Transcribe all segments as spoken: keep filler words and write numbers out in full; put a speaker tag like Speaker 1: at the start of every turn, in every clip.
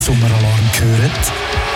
Speaker 1: Sommeralarm gehört?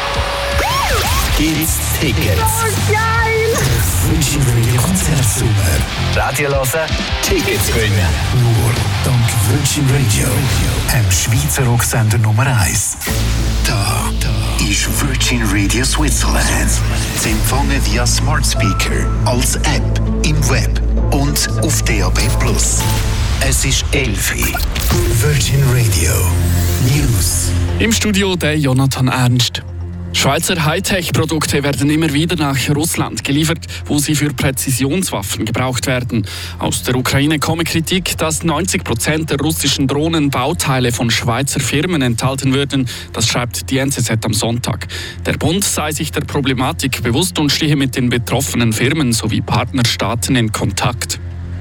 Speaker 1: Gibt's Tickets?
Speaker 2: Oh, geil!
Speaker 1: Virgin Radio Konzertsommer.
Speaker 3: Radio hören, Tickets gewinnen.
Speaker 1: Nur dank Virgin Radio, einem Schweizer Rocksender Nummer eins. Da, da ist Virgin Radio Switzerland. Sie empfangen via Smart Speaker, als App, im Web und auf D A B plus. Es ist elf Uhr. Virgin Radio News.
Speaker 4: Im Studio der Jonathan Ernst. Schweizer Hightech-Produkte werden immer wieder nach Russland geliefert, wo sie für Präzisionswaffen gebraucht werden. Aus der Ukraine komme Kritik, dass neunzig Prozent der russischen Drohnen Bauteile von Schweizer Firmen enthalten würden. Das schreibt die N Z Z am Sonntag. Der Bund sei sich der Problematik bewusst und stehe mit den betroffenen Firmen sowie Partnerstaaten in Kontakt.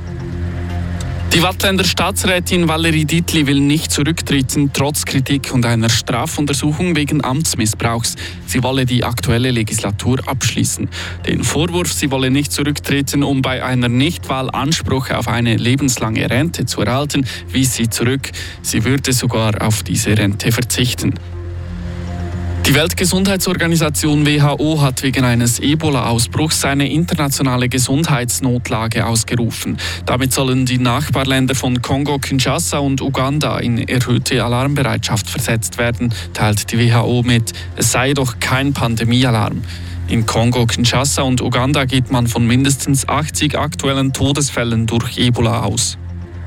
Speaker 4: Die Waadtländer Staatsrätin Valerie Dietli will nicht zurücktreten, trotz Kritik und einer Strafuntersuchung wegen Amtsmissbrauchs. Sie wolle die aktuelle Legislatur abschließen. Den Vorwurf, sie wolle nicht zurücktreten, um bei einer Nichtwahl Anspruch auf eine lebenslange Rente zu erhalten, wies sie zurück. Sie würde sogar auf diese Rente verzichten. Die Weltgesundheitsorganisation W H O hat wegen eines Ebola-Ausbruchs eine internationale Gesundheitsnotlage ausgerufen. Damit sollen die Nachbarländer von Kongo-Kinshasa und Uganda in erhöhte Alarmbereitschaft versetzt werden, teilt die W H O mit. Es sei jedoch kein Pandemiealarm. In Kongo-Kinshasa und Uganda geht man von mindestens achtzig aktuellen Todesfällen durch Ebola aus.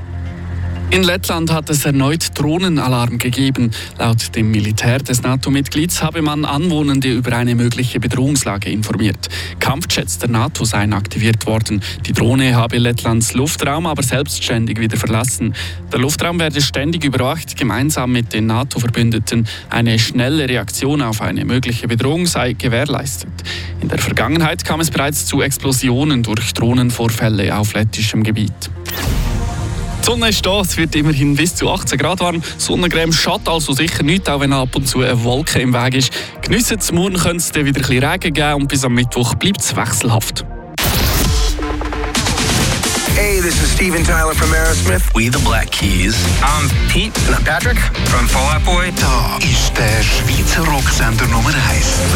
Speaker 4: In Lettland hat es erneut Drohnenalarm gegeben. Laut dem Militär des NATO-Mitglieds habe man Anwohnende über eine mögliche Bedrohungslage informiert. Kampfjets der NATO seien aktiviert worden. Die Drohne habe Lettlands Luftraum aber selbstständig wieder verlassen. Der Luftraum werde ständig überwacht, gemeinsam mit den NATO-Verbündeten. Eine schnelle Reaktion auf eine mögliche Bedrohung sei gewährleistet. In der Vergangenheit kam es bereits zu Explosionen durch Drohnenvorfälle auf lettischem Gebiet. Die Sonne ist da, es wird immerhin bis zu achtzehn Grad warm. Sonnencreme schadet also sicher nichts, auch wenn ab und zu eine Wolke im Weg ist. Geniessen es, morgen könnte es dann wieder ein bisschen Regen geben und bis am Mittwoch bleibt es wechselhaft.
Speaker 5: Hey, this is Steven Tyler from Aerosmith.
Speaker 3: We the Black Keys.
Speaker 5: I'm Pete. And I'm Patrick from Fall Out Boy.
Speaker 1: Da ist der Schweizer Rocksender Nummer eins.